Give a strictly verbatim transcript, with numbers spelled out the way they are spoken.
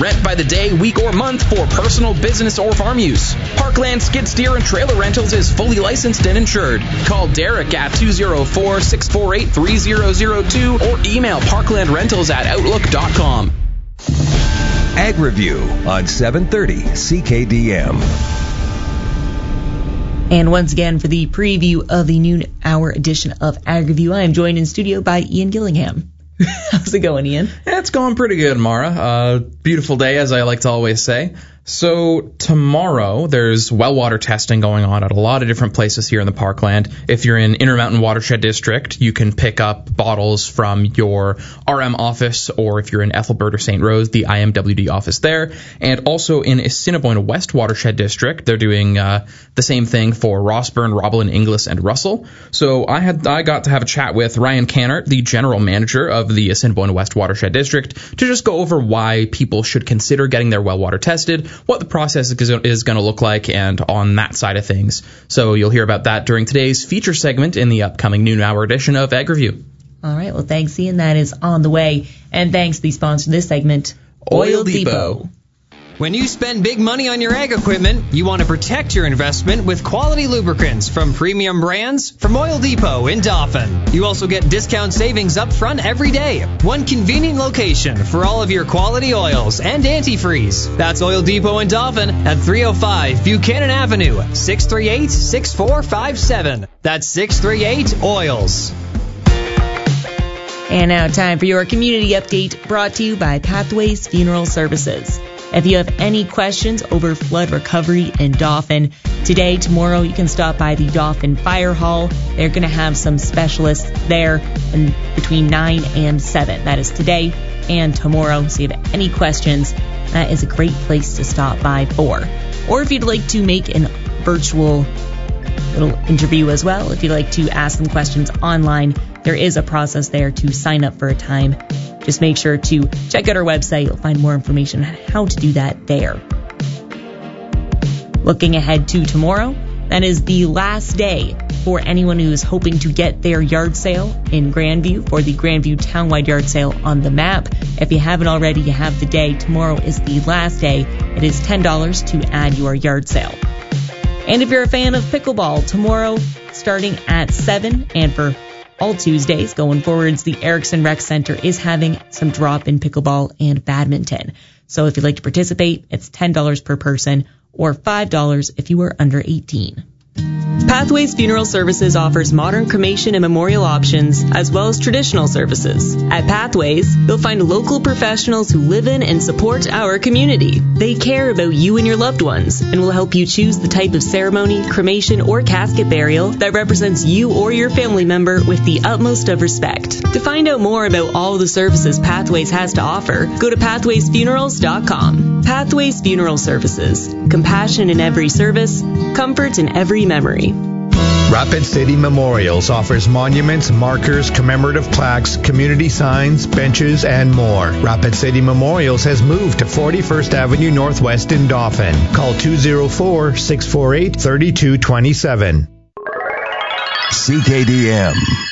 Rent by the day, week, or month for personal, business, or farm use. Parkland Skid Steer and Trailer Rentals is fully licensed and insured. Call Derek at two oh four, six four eight, three oh oh two or email parklandrentals at outlook dot com. Ag Review on seven thirty C K D M. And once again, for the preview of the noon hour edition of Ag Review, I am joined in studio by Ian Gillingham. How's it going, Ian? It's going pretty good, Mara. Uh, beautiful day, as I like to always say. So tomorrow, there's well water testing going on at a lot of different places here in the Parkland. If you're in Intermountain Watershed District, you can pick up bottles from your R M office, or if you're in Ethelbert or Saint Rose, the I M W D office there. And also in Assiniboine West Watershed District, they're doing uh, the same thing for Rossburn, Roblin, Inglis, and Russell. So I had I got to have a chat with Ryan Cannart, the general manager of the Assiniboine West Watershed District, to just go over why people should consider getting their well water tested, what the process is going to look like, and on that side of things. So you'll hear about that during today's feature segment in the upcoming noon hour edition of Ag Review. All right, well, thanks, Ian. That is on the way. And thanks to the sponsor of this segment, Oil, Oil Depot. Depot. When you spend big money on your ag equipment, you want to protect your investment with quality lubricants from premium brands from Oil Depot in Dauphin. You also get discount savings up front every day. One convenient location for all of your quality oils and antifreeze. That's Oil Depot in Dauphin at three oh five Buchanan Avenue, six three eight, six four five seven. That's six three eight oils. And now time for your community update, brought to you by Pathways Funeral Services. If you have any questions over flood recovery in Dauphin, today, tomorrow, you can stop by the Dauphin Fire Hall. They're going to have some specialists there in between nine and seven. That is today and tomorrow. So if you have any questions, that is a great place to stop by for. Or if you'd like to make a virtual little interview as well, if you'd like to ask them questions online, there is a process there to sign up for a time. Just make sure to check out our website. You'll find more information on how to do that there. Looking ahead to tomorrow, that is the last day for anyone who is hoping to get their yard sale in Grandview for the Grandview Townwide Yard Sale on the map. If you haven't already, you have the day. Tomorrow is the last day. It is ten dollars to add your yard sale. And if you're a fan of pickleball, tomorrow starting at seven, and for all Tuesdays going forwards, the Erickson Rec Center is having some drop in pickleball and badminton. So if you'd like to participate, it's ten dollars per person or five dollars if you are under eighteen. Pathways Funeral Services offers modern cremation and memorial options as well as traditional services. At Pathways, you'll find local professionals who live in and support our community. They care about you and your loved ones and will help you choose the type of ceremony, cremation, or casket burial that represents you or your family member with the utmost of respect. To find out more about all the services Pathways has to offer, go to pathways funerals dot com. Pathways Funeral Services. Compassion in every service, comfort in every memory. Rapid City Memorials offers monuments, markers, commemorative plaques, community signs, benches, and more. Rapid City Memorials has moved to forty-first Avenue Northwest in Dauphin. Call two oh four, six four eight, three two two seven. C K D M.